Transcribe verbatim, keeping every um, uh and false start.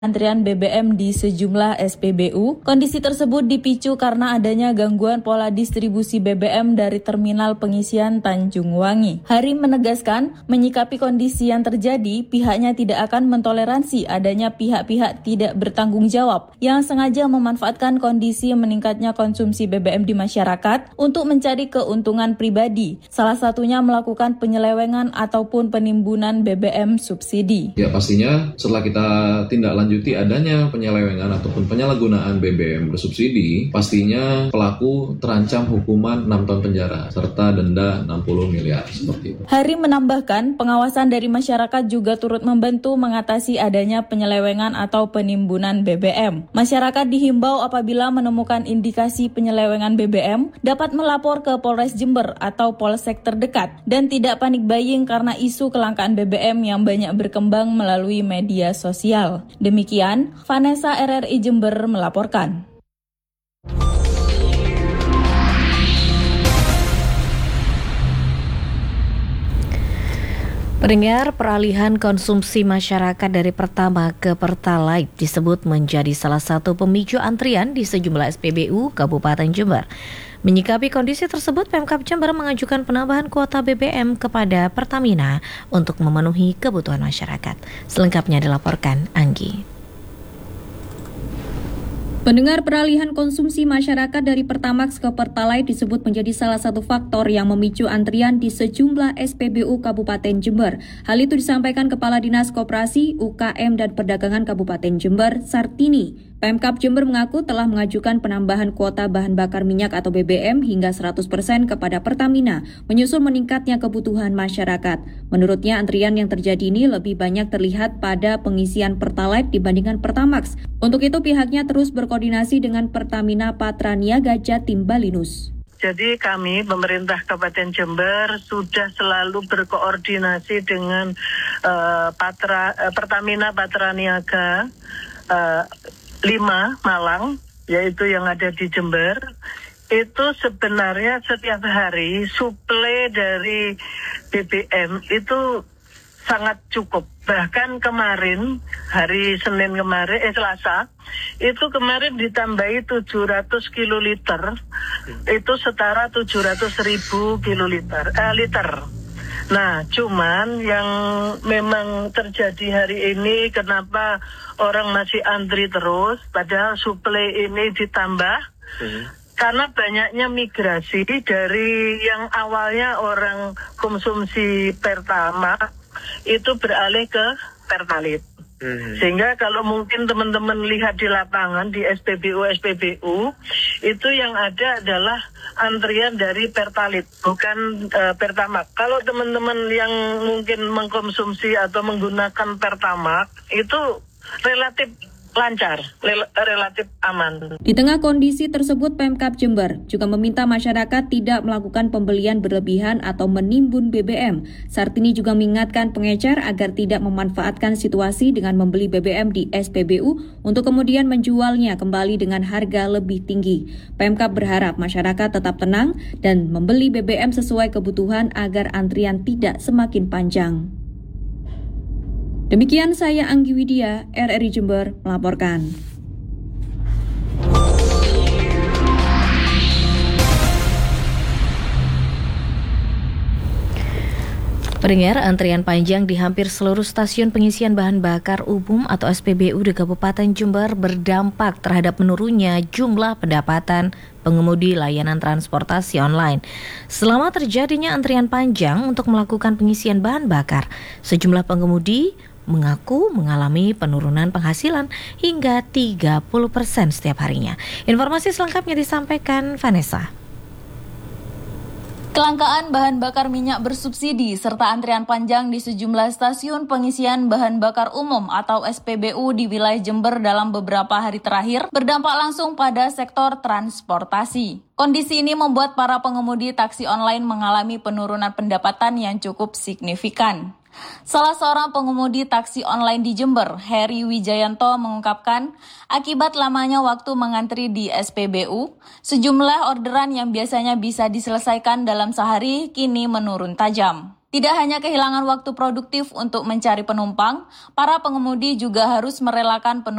antrian B B M di sejumlah S P B U. Kondisi tersebut dipicu karena adanya gangguan pola distribusi B B M dari terminal pengisian Tanjung Wangi. Hari menegaskan, menyikapi kondisi yang terjadi, pihaknya tidak akan mentoleransi adanya pihak-pihak tidak bertanggung jawab yang sengaja memanfaatkan kondisi meningkatnya konsumsi B B M di masyarakat untuk mencari keuntungan pribadi, salah satunya melakukan penyelewengan ataupun penimbunan B B M subsidi. Ya pastinya setelah kita tindak lanjut lanjuti adanya penyelewengan ataupun penyalahgunaan B B M bersubsidi, pastinya pelaku terancam hukuman enam tahun penjara serta denda enam puluh miliar seperti itu. Hari menambahkan, pengawasan dari masyarakat juga turut membantu mengatasi adanya penyelewengan atau penimbunan B B M. Masyarakat dihimbau apabila menemukan indikasi penyelewengan B B M dapat melapor ke Polres Jember atau Polsek terdekat dan tidak panik buying karena isu kelangkaan B B M yang banyak berkembang melalui media sosial. Demikian, Vanessa R R I Jember melaporkan. Pendengar, peralihan konsumsi masyarakat dari Pertamax ke Pertalite disebut menjadi salah satu pemicu antrian di sejumlah S P B U Kabupaten Jember. Menyikapi kondisi tersebut, Pemkab Jember mengajukan penambahan kuota B B M kepada Pertamina untuk memenuhi kebutuhan masyarakat. Selengkapnya dilaporkan Anggi. Pendengar, peralihan konsumsi masyarakat dari Pertamax ke Pertalite disebut menjadi salah satu faktor yang memicu antrian di sejumlah S P B U Kabupaten Jember. Hal itu disampaikan Kepala Dinas Koperasi, U K M dan Perdagangan Kabupaten Jember, Sartini. Pemkab Jember mengaku telah mengajukan penambahan kuota bahan bakar minyak atau B B M hingga seratus persen kepada Pertamina, menyusul meningkatnya kebutuhan masyarakat. Menurutnya, antrian yang terjadi ini lebih banyak terlihat pada pengisian Pertalite dibandingkan Pertamax. Untuk itu, pihaknya terus berkoordinasi dengan Pertamina Patraniaga Jatim Balinus. Jadi kami, pemerintah Kabupaten Jember, sudah selalu berkoordinasi dengan uh, Patra, uh, Pertamina Patraniaga uh, lima Malang, yaitu yang ada di Jember. Itu sebenarnya setiap hari suplai dari B B M itu sangat cukup. Bahkan kemarin, hari Senin kemarin, eh Selasa, itu kemarin ditambahi tujuh ratus kiloliter, itu setara tujuh ratus ribu kiloliter, eh, liter. Nah, cuman yang memang terjadi hari ini, kenapa orang masih antri terus, padahal suplai ini ditambah, hmm. karena banyaknya migrasi dari yang awalnya orang konsumsi Pertamax, itu beralih ke Pertalite. Hmm. Sehingga kalau mungkin teman-teman lihat di lapangan, di S P B U S P B U, itu yang ada adalah antrian dari Pertalite, bukan uh, Pertamax. Kalau teman-teman yang mungkin mengkonsumsi atau menggunakan Pertamax, itu relatif lancar, relatif aman. Di tengah kondisi tersebut, Pemkab Jember juga meminta masyarakat tidak melakukan pembelian berlebihan atau menimbun B B M. Sartini juga mengingatkan pengecer agar tidak memanfaatkan situasi dengan membeli B B M di S P B U untuk kemudian menjualnya kembali dengan harga lebih tinggi. Pemkab berharap masyarakat tetap tenang dan membeli B B M sesuai kebutuhan agar antrian tidak semakin panjang. Demikian saya Anggi Widya, R R I Jember melaporkan. Pendengar, antrian panjang di hampir seluruh stasiun pengisian bahan bakar umum atau S P B U di Kabupaten Jember berdampak terhadap menurunnya jumlah pendapatan pengemudi layanan transportasi online. Selama terjadinya antrian panjang untuk melakukan pengisian bahan bakar, sejumlah pengemudi mengaku mengalami penurunan penghasilan hingga tiga puluh persen setiap harinya. Informasi selengkapnya disampaikan Vanessa. Kelangkaan bahan bakar minyak bersubsidi serta antrian panjang di sejumlah stasiun pengisian bahan bakar umum atau S P B U di wilayah Jember dalam beberapa hari terakhir berdampak langsung pada sektor transportasi. Kondisi ini membuat para pengemudi taksi online mengalami penurunan pendapatan yang cukup signifikan. Salah seorang pengemudi taksi online di Jember, Heri Wijayanto, mengungkapkan akibat lamanya waktu mengantri di S P B U, sejumlah orderan yang biasanya bisa diselesaikan dalam sehari kini menurun tajam. Tidak hanya kehilangan waktu produktif untuk mencari penumpang, para pengemudi juga harus merelakan penumpang